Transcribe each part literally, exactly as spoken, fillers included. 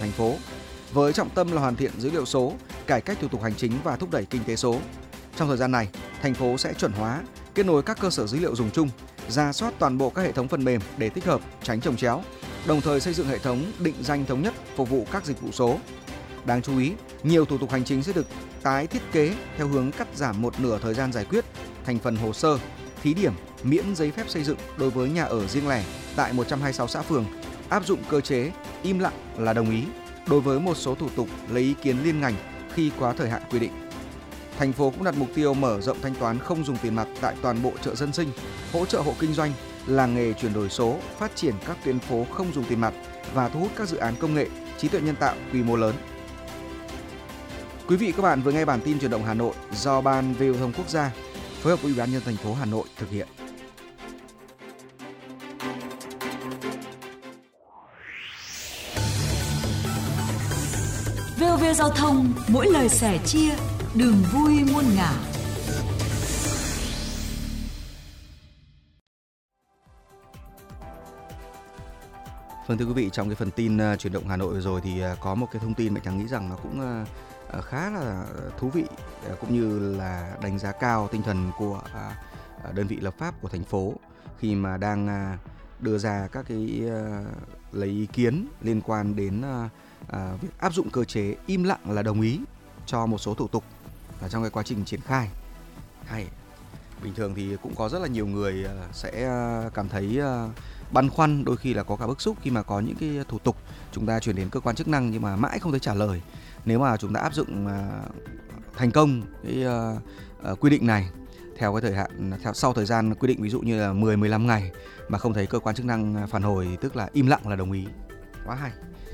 thành phố, với trọng tâm là hoàn thiện dữ liệu số, cải cách thủ tục hành chính và thúc đẩy kinh tế số. Trong thời gian này, thành phố sẽ chuẩn hóa, kết nối các cơ sở dữ liệu dùng chung, rà soát toàn bộ các hệ thống phần mềm để tích hợp, tránh chồng chéo, đồng thời xây dựng hệ thống định danh thống nhất phục vụ các dịch vụ số. Đáng chú ý, nhiều thủ tục hành chính sẽ được tái thiết kế theo hướng cắt giảm một nửa thời gian giải quyết, thành phần hồ sơ, thí điểm miễn giấy phép xây dựng đối với nhà ở riêng lẻ tại một trăm hai mươi sáu xã phường, áp dụng cơ chế im lặng là đồng ý đối với một số thủ tục lấy ý kiến liên ngành khi quá thời hạn quy định. Thành phố cũng đặt mục tiêu mở rộng thanh toán không dùng tiền mặt tại toàn bộ chợ dân sinh, hỗ trợ hộ kinh doanh, làng nghề chuyển đổi số, phát triển các tuyến phố không dùng tiền mặt và thu hút các dự án công nghệ, trí tuệ nhân tạo quy mô lớn. Quý vị các bạn vừa nghe bản tin chuyển động Hà Nội do Ban Về giao thông Quốc gia phối hợp với Ủy ban nhân dân thành phố Hà Nội thực hiện. vê o vê Giao thông, mỗi lời sẻ chia, đường vui muôn ngả. Vâng, thưa quý vị, trong cái phần tin uh, chuyển động Hà Nội vừa rồi thì uh, có một cái thông tin mà Trắng nghĩ rằng nó cũng uh, uh, khá là thú vị, uh, cũng như là đánh giá cao tinh thần của uh, đơn vị lập pháp của thành phố khi mà đang uh, đưa ra các cái uh, lấy ý kiến liên quan đến uh, uh, việc áp dụng cơ chế im lặng là đồng ý cho một số thủ tục uh, trong cái quá trình triển khai. Hay bình thường thì cũng có rất là nhiều người uh, sẽ uh, cảm thấy uh, băn khoăn, đôi khi là có cả bức xúc khi mà có những cái thủ tục chúng ta chuyển đến cơ quan chức năng nhưng mà mãi không thấy trả lời. Nếu mà chúng ta áp dụng uh, thành công cái uh, uh, quy định này theo cái thời hạn theo sau thời gian quy định, ví dụ như là mười mười lăm ngày mà không thấy cơ quan chức năng phản hồi thì tức là im lặng là đồng ý. Quá hay.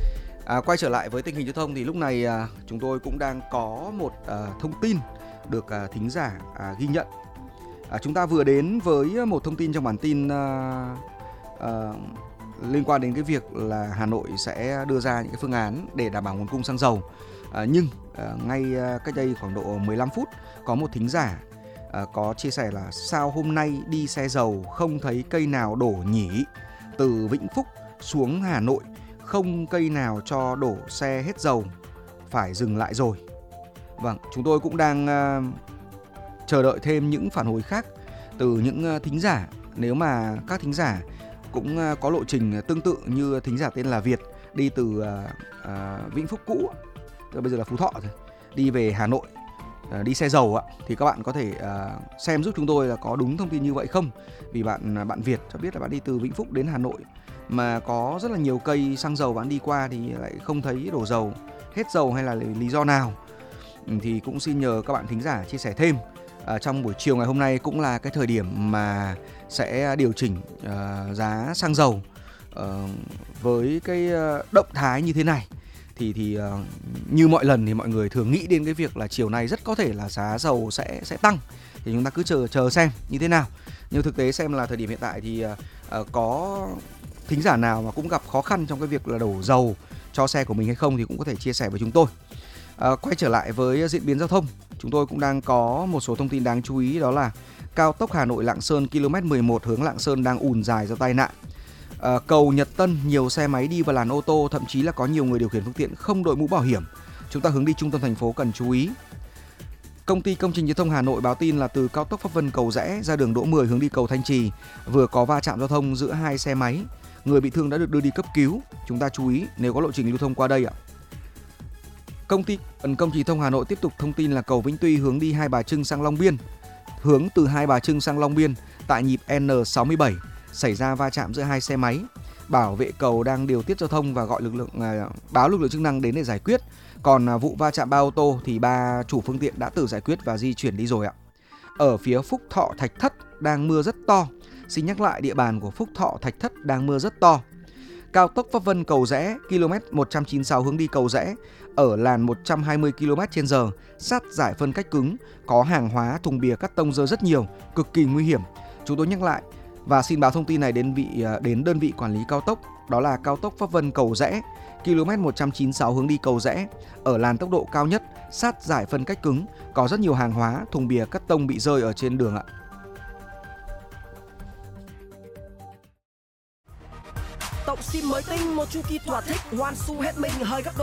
À, quay trở lại với tình hình giao thông thì lúc này uh, chúng tôi cũng đang có một uh, thông tin được uh, thính giả uh, ghi nhận. À, chúng ta vừa đến với một thông tin trong bản tin uh, uh, liên quan đến cái việc là Hà Nội sẽ đưa ra những cái phương án để đảm bảo nguồn cung xăng dầu. À, nhưng uh, ngay uh, cách đây khoảng độ mười lăm phút có một thính giả uh, có chia sẻ là sao hôm nay đi xe dầu không thấy cây nào đổ nhỉ? Từ Vĩnh Phúc xuống Hà Nội không cây nào cho đổ xe hết dầu, phải dừng lại rồi. Vâng, chúng tôi cũng đang uh, chờ đợi thêm những phản hồi khác từ những thính giả. Nếu mà các thính giả cũng có lộ trình tương tự như thính giả tên là Việt, đi từ uh, uh, Vĩnh Phúc cũ, bây giờ là Phú Thọ rồi, đi về Hà Nội, uh, đi xe dầu ạ, thì các bạn có thể uh, xem giúp chúng tôi là có đúng thông tin như vậy không. Vì bạn bạn Việt cho biết là bạn đi từ Vĩnh Phúc đến Hà Nội mà có rất là nhiều cây xăng dầu bạn đi qua thì lại không thấy đổ dầu, hết dầu hay là lý do nào. Thì cũng xin nhờ các bạn thính giả chia sẻ thêm. À, trong buổi chiều ngày hôm nay cũng là cái thời điểm mà sẽ điều chỉnh uh, giá xăng dầu. Uh, với cái uh, động thái như thế này thì thì uh, như mọi lần thì mọi người thường nghĩ đến cái việc là chiều nay rất có thể là giá dầu sẽ sẽ tăng, thì chúng ta cứ chờ chờ xem như thế nào. Nhưng thực tế xem là thời điểm hiện tại thì uh, uh, có thính giả nào mà cũng gặp khó khăn trong cái việc là đổ dầu cho xe của mình hay không thì cũng có thể chia sẻ với chúng tôi. À, quay trở lại với diễn biến giao thông, chúng tôi cũng đang có một số thông tin đáng chú ý, đó là cao tốc Hà Nội Lạng Sơn ki lô mét mười một hướng Lạng Sơn đang ùn dài do tai nạn. À, cầu Nhật Tân nhiều xe máy đi vào làn ô tô, thậm chí là có nhiều người điều khiển phương tiện không đội mũ bảo hiểm. Chúng ta hướng đi trung tâm thành phố cần chú ý. Công ty Công trình Giao thông Hà Nội báo tin là từ cao tốc Pháp Vân Cầu Giẽ ra đường Đỗ Mười hướng đi cầu Thanh Trì vừa có va chạm giao thông giữa hai xe máy, người bị thương đã được đưa đi cấp cứu. Chúng ta chú ý nếu có lộ trình lưu thông qua đây ạ. Công ty Công trình Thông Hà Nội tiếp tục thông tin là cầu Vĩnh Tuy hướng đi Hai Bà Trưng sang Long Biên, hướng từ Hai Bà Trưng sang Long Biên tại nhịp en sáu mươi bảy xảy ra va chạm giữa hai xe máy. Bảo vệ cầu đang điều tiết giao thông và gọi lực lượng à, báo lực lượng chức năng đến để giải quyết. Còn à, vụ va chạm ba ô tô thì ba chủ phương tiện đã tự giải quyết và di chuyển đi rồi ạ. Ở phía Phúc Thọ Thạch Thất đang mưa rất to. Xin nhắc lại địa bàn của Phúc Thọ Thạch Thất đang mưa rất to. Cao tốc Pháp Vân Cầu Giẽ ki lô mét một trăm chín mươi sáu hướng đi Cầu Giẽ ở làn một trăm hai mươi ki lô mét trên giờ, sát giải phân cách cứng, có hàng hóa thùng bìa cắt tông rơi rất nhiều, cực kỳ nguy hiểm. Chúng tôi nhắc lại và xin báo thông tin này đến vị đến đơn vị quản lý cao tốc, đó là cao tốc Pháp Vân Cầu Giẽ ki lô mét một trăm chín mươi sáu hướng đi Cầu Giẽ ở làn tốc độ cao nhất, sát giải phân cách cứng, có rất nhiều hàng hóa thùng bìa cắt tông bị rơi ở trên đường ạ. Tổng sim mới tinh, một chu kỳ thỏa thích, hoàn su hết mình hơi gấp đôi.